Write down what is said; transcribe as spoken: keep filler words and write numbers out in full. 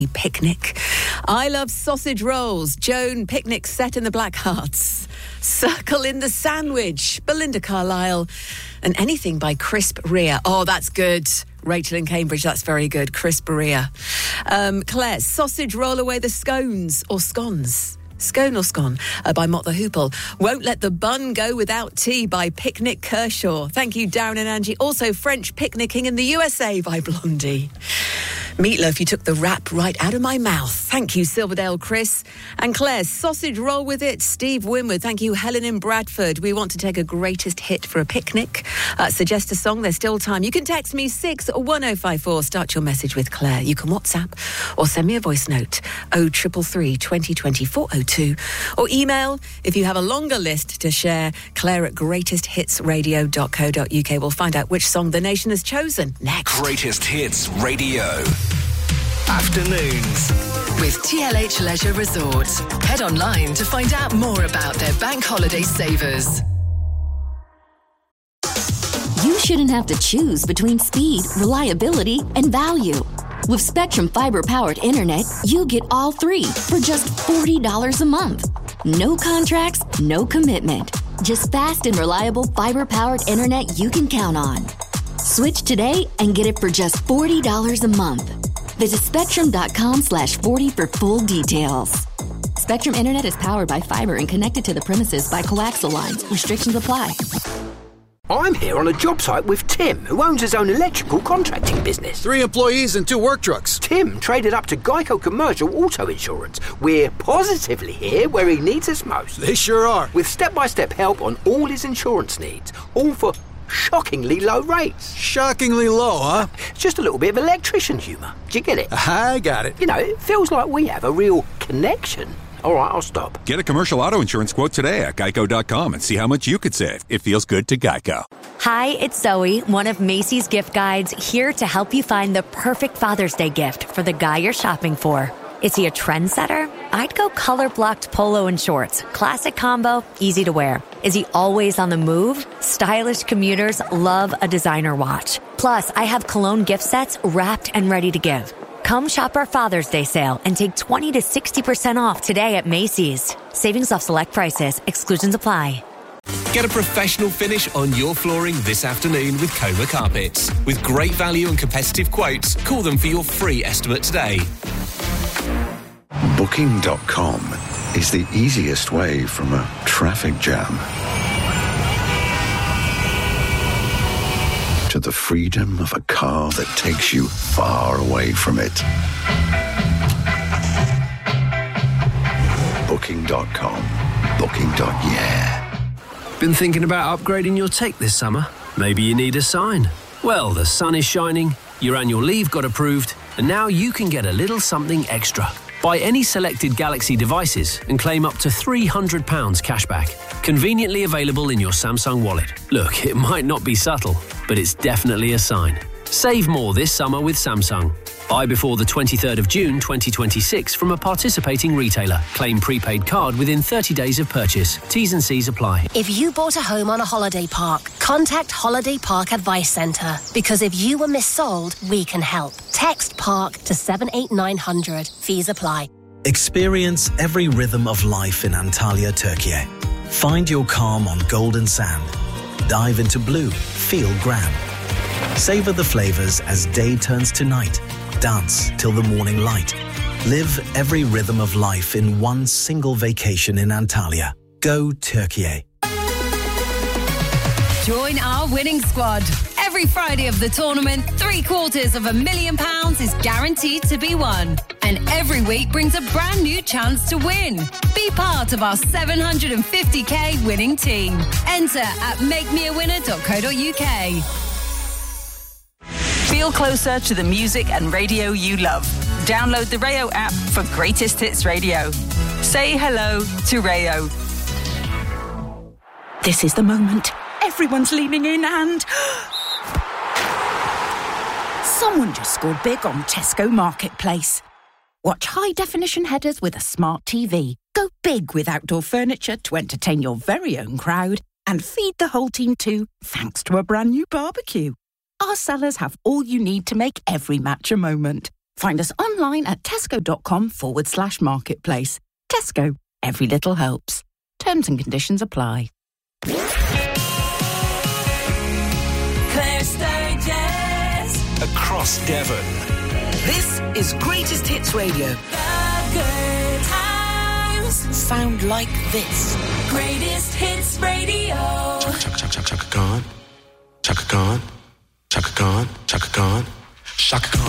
Picnic. I love sausage rolls. Joan, picnic set in the Black Hearts. Circle in the Sandwich. Belinda Carlisle. And anything by Chris Rea. Oh, that's good. Rachel in Cambridge, that's very good. Chris Rea. Um, Claire, sausage roll away the scones or scones. Scone or Scone uh, by Mott the Hoople. Won't Let the Bun Go Without Tea by Picnic Kershaw. Thank you, Darren and Angie. Also, French Picnicking in the U S A by Blondie. Meatloaf, you took the rap right out of my mouth. Thank you, Silverdale Chris. And Claire, sausage roll with it. Steve Winwood. Thank you, Helen in Bradford. We want to take a greatest hit for a picnic. Uh, suggest a song. There's still time. You can text me six one oh five four. Start your message with Claire. You can WhatsApp or send me a voice note oh triple three twenty twenty four oh two, or email if you have a longer list to share. Claire at greatest hits radio dot co dot uk. We'll find out which song the nation has chosen next. Greatest Hits Radio Afternoons with T L H Leisure Resorts. Head online to find out more about their bank holiday savers. You shouldn't have to choose between speed, reliability, and value. With Spectrum Fiber-powered internet, you get all three for just forty dollars a month. No contracts, no commitment. Just fast and reliable fiber-powered internet you can count on. Switch today and get it for just forty dollars a month. Visit spectrum.com slash 40 for full details. Spectrum Internet is powered by fiber and connected to the premises by coaxial lines. Restrictions apply. I'm here on a job site with Tim, who owns his own electrical contracting business. Three employees and two work trucks. Tim traded up to Geico Commercial Auto Insurance. We're positively here where he needs us most. They sure are. With step-by-step help on all his insurance needs, all for shockingly low rates. Shockingly low, huh? Just a little bit of electrician humour. Do you get it? I got it. You know, it feels like we have a real connection. All right, I'll stop. Get a commercial auto insurance quote today at geico dot com and see how much you could save. It feels good to Geico. Hi, it's Zoe, one of Macy's gift guides, here to help you find the perfect Father's Day gift for the guy you're shopping for. Is he a trendsetter? I'd go color-blocked polo and shorts. Classic combo, easy to wear. Is he always on the move? Stylish commuters love a designer watch. Plus, I have cologne gift sets wrapped and ready to give. Come shop our Father's Day sale and take twenty to sixty percent off today at Macy's. Savings off select prices. Exclusions apply. Get a professional finish on your flooring this afternoon with Coma Carpets. With great value and competitive quotes, call them for your free estimate today. Booking dot com is the easiest way from a traffic jam to the freedom of a car that takes you far away from it. Booking dot com. Booking. Yeah. Been thinking about upgrading your tech this summer? Maybe you need a sign. Well, the sun is shining, your annual leave got approved, and now you can get a little something extra. Buy any selected Galaxy devices and claim up to three hundred pounds cashback. Conveniently available in your Samsung wallet. Look, it might not be subtle, but it's definitely a sign. Save more this summer with Samsung. Buy before the twenty-third of June twenty twenty-six from a participating retailer. Claim prepaid card within thirty days of purchase. T's and C's apply. If you bought a home on a holiday park, contact Holiday Park Advice Centre. Because if you were missold, we can help. Text PARK to seven eight nine hundred. Fees apply. Experience every rhythm of life in Antalya, Turkey. Find your calm on golden sand. Dive into blue. Feel grand. Savor the flavors as day turns to night. Dance till the morning light. Live every rhythm of life in one single vacation in Antalya. Go Turkey. Join our winning squad. Every Friday of the tournament, three quarters of a million pounds is guaranteed to be won. And every week brings a brand new chance to win. Be part of our seven hundred fifty k winning team. Enter at make me a winner dot co dot uk. Feel closer to the music and radio you love. Download the Rayo app for Greatest Hits Radio. Say hello to Rayo. This is the moment. Everyone's leaning in and... someone just scored big on Tesco Marketplace. Watch high-definition headers with a smart T V. Go big with outdoor furniture to entertain your very own crowd. And feed the whole team too, thanks to a brand new barbecue. Our sellers have all you need to make every match a moment. Find us online at tesco.com forward slash marketplace. Tesco, every little helps. Terms and conditions apply. Claire Sturgess. Across Devon. This is Greatest Hits Radio. The good times Sound like this. Greatest Hits Radio. Chaka chaka chaka chaka Khan. Chaka Khan. Chaka Khan. Chaka Khan. Chaka Khan.